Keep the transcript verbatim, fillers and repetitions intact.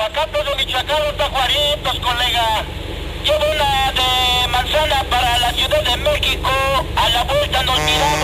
aguacates de Michoacán, los tajuaritos, colega. Llevo una de manzana para la Ciudad de México. A la vuelta nos miramos.